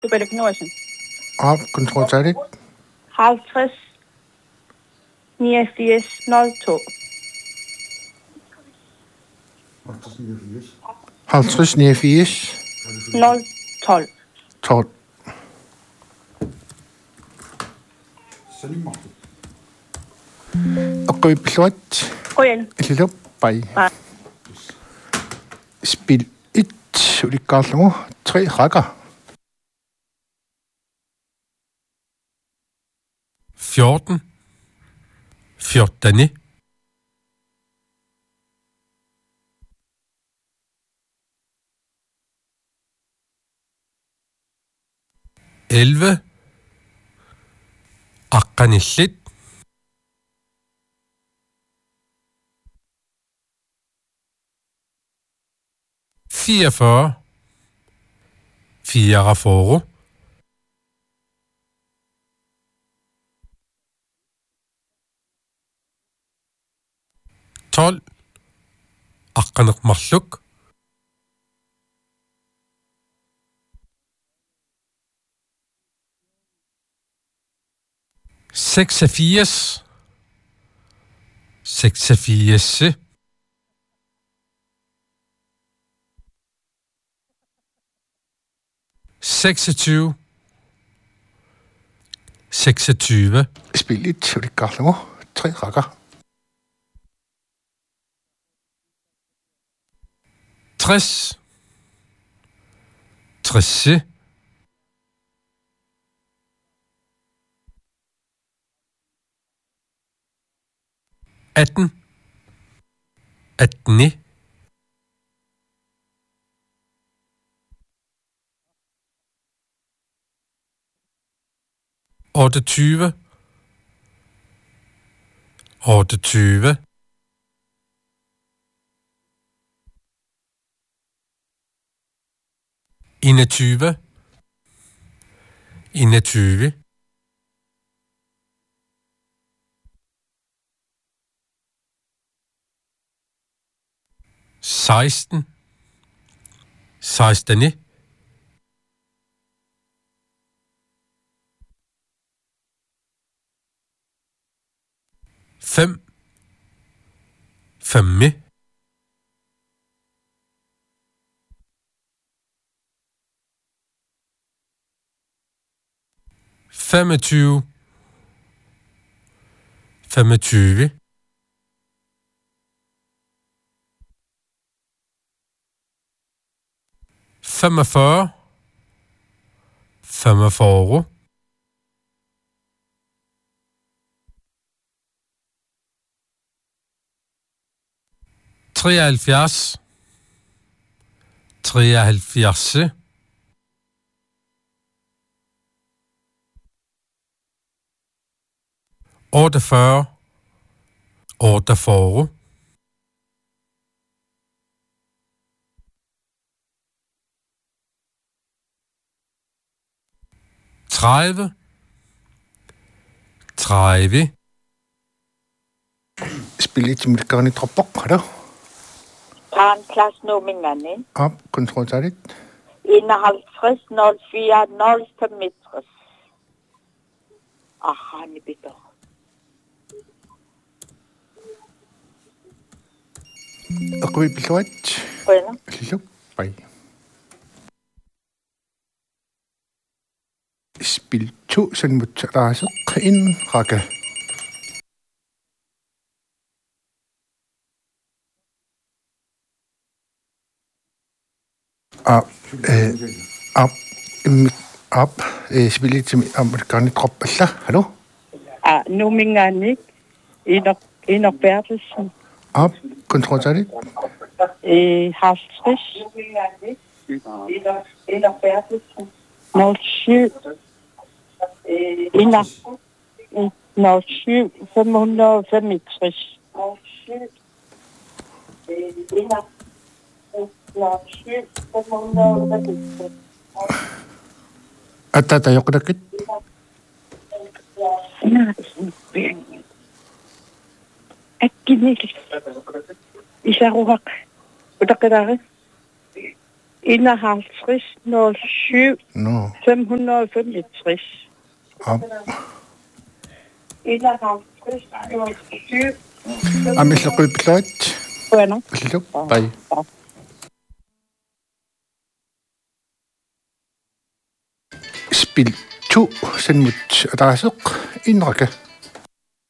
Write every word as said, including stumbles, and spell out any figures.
Du Bette Knorsen. Op, kontrolsærligt. halvtreds niogfirs nul to. halvtreds niogfirs nul tolv. tolv. Okay, pilot. Goeien. Lille bye. Bye. Spil et. Ulikarlungu. Tre rækker. fjorten. fjortani. elleve. Aqqanillit. fireogfyrre. fireogfyrre. tolv. Aqqaneqmarluk. seksogfirs. seksogfirs. seksogtyve. seksogtyve. Spil et. Ulikarlungu. Tre rækker. tres. tres. atten. atten. otteogtyve. otteogtyve. enogtyve. enogtyve. seksten. seksten. fem. fem. femogtyve. femogtyve. femogfyrre. femogfyrre. treoghalvfjerds. treoghalvfjerds. otteogfyrre. otteogfyrre. tredive. tredive. Spil et. Ulikarni tropok. Hallo. Parentplads nominerne. Op, kontrolsærligt. enoghalvtreds nul fire nul femogtres. Aha, ni bitter. Okay, pilot. Goeien. Lille bye. Spil to. Sådan mod rejse. En række. Op. Op. Op. Spil et. Ulikarni tropok. Hallo. Ah, nominerne. Enok, Enok Bertelsen. Op, kontrolsærligt. Øh, halvtreds. Enok Bertelsen. nul syv. Enok. nul syv. fem hundrede og femogtres. nul syv. Enok. nul syv. fem hundrede og femogtres. At der er jo ikke. Akkinil. Isaruhak. Utakadari. enoghalvtreds nul syv Nå, fem hundrede femogtres. om. enoghalvtreds nul syv. Амиллеқуиппилуат. Bueno. Иллуппай. Spil to senmut adressuk inraka.